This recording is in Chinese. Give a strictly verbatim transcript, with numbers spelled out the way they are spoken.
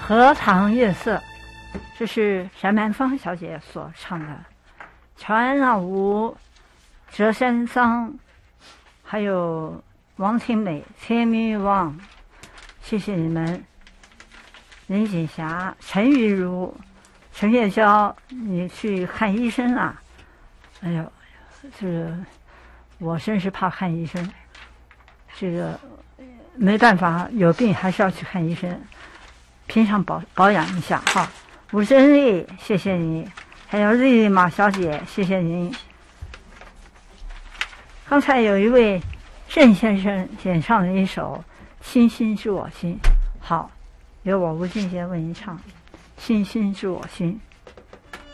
荷塘月色》，这是单蛮芳小姐所唱的。乔安娜舞、折山桑，还有王清美、千米旺，谢谢你们。林锦霞、陈玉茹、陈月娇，你去看医生啊？哎呦，这个我真是怕看医生，这个没办法，有病还是要去看医生。平常保保养一下哈。吴珍丽，谢谢你，还有丽丽马小姐，谢谢您。刚才有一位郑先生演唱了一首《星星知我心》，好，由我吴俊贤为您唱《星星知我心》。